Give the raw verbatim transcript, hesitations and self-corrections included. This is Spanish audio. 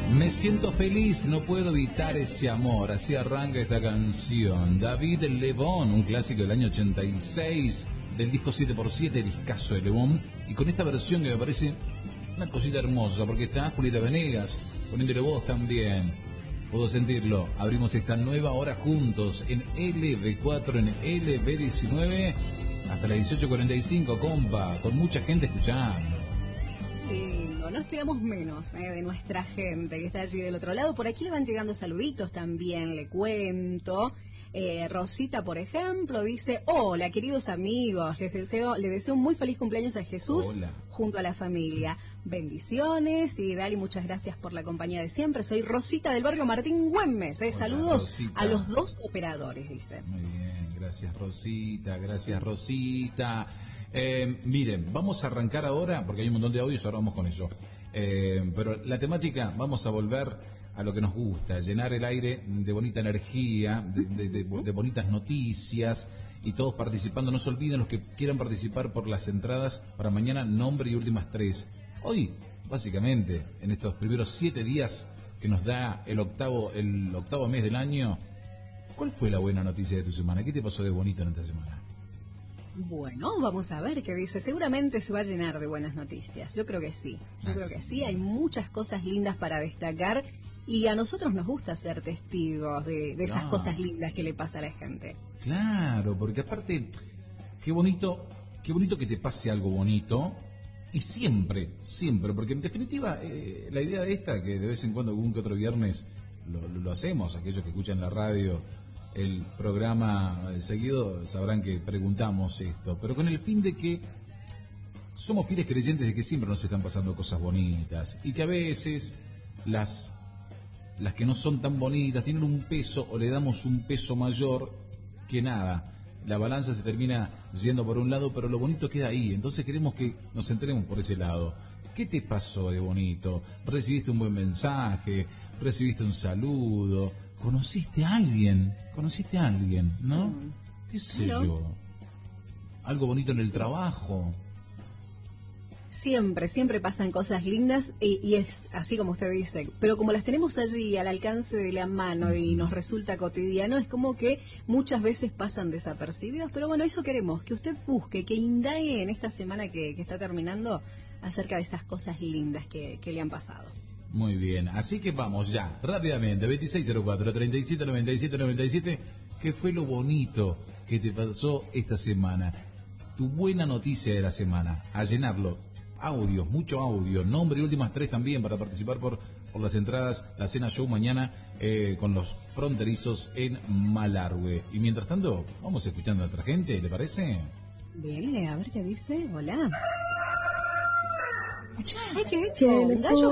Me siento feliz, no puedo evitar ese amor. Así arranca esta canción. David Lebón, un clásico del año ochenta y seis, del disco siete por siete, discazo de Lebón. Y con esta versión que me parece una cosita hermosa, porque está Julieta Venegas poniéndole voz también. Puedo sentirlo. Abrimos esta nueva hora juntos en L B cuatro, en L B diecinueve, hasta las dieciocho cuarenta y cinco, compa, con mucha gente escuchando. Lindo, no esperamos menos eh, de nuestra gente que está allí del otro lado. Por aquí le van llegando saluditos también, le cuento. Eh, Rosita, por ejemplo, dice: hola, queridos amigos, les deseo, le deseo un muy feliz cumpleaños a Jesús. Hola. Junto a la familia. Bendiciones y Dali, muchas gracias por la compañía de siempre. Soy Rosita del barrio Martín Güemes. Eh. Saludos Rosita. A los dos operadores, dice. Muy bien, gracias Rosita, gracias Rosita. Eh, miren, vamos a arrancar ahora, porque hay un montón de audios, ahora vamos con eso. Eh, pero la temática, vamos a volver a lo que nos gusta, llenar el aire de bonita energía, de, de, de, de bonitas noticias, y todos participando. No se olviden los que quieran participar por las entradas para mañana, nombre y últimas tres. Hoy, básicamente, en estos primeros siete días que nos da el octavo, el octavo mes del año, ¿cuál fue la buena noticia de tu semana? ¿Qué te pasó de bonito en esta semana? Bueno, vamos a ver qué dice. Seguramente se va a llenar de buenas noticias. Yo creo que sí. Yo ah, creo que sí. Hay muchas cosas lindas para destacar y a nosotros nos gusta ser testigos de, de esas claro. cosas lindas que le pasa a la gente. Claro, porque aparte, qué bonito, qué bonito que te pase algo bonito y siempre, siempre, porque en definitiva eh, la idea de esta, que de vez en cuando, algún que otro viernes lo, lo, lo hacemos, aquellos que escuchan la radio, el programa seguido, sabrán que preguntamos esto, pero con el fin de que somos fieles creyentes de que siempre nos están pasando cosas bonitas y que a veces las, las que no son tan bonitas tienen un peso o le damos un peso mayor que nada. La balanza se termina yendo por un lado, pero lo bonito queda ahí. Entonces queremos que nos centremos por ese lado. ¿Qué te pasó de bonito? ¿Recibiste un buen mensaje? ¿Recibiste un saludo? ¿Conociste a alguien? ¿Conociste a alguien? ¿No? Mm. ¿Qué sé ¿No? yo? ¿Algo bonito en el trabajo? Siempre, siempre pasan cosas lindas y, y es así como usted dice, pero como las tenemos allí al alcance de la mano y nos resulta cotidiano, es como que muchas veces pasan desapercibidos, pero bueno, eso queremos, que usted busque, que indague en esta semana que, que está terminando acerca de esas cosas lindas que, que le han pasado. Muy bien, así que vamos ya, rápidamente, veintiséis cero cuatro, treinta y siete noventa y siete noventa y siete, ¿qué fue lo bonito que te pasó esta semana? Tu buena noticia de la semana, a llenarlo. Audios, mucho audio, nombre y últimas tres también para participar por, por las entradas, la cena show mañana eh, con los fronterizos en Malargüe. Y mientras tanto, vamos escuchando a otra gente, ¿le parece? Bien, a ver qué dice. Hola. Ay, ¿qué es?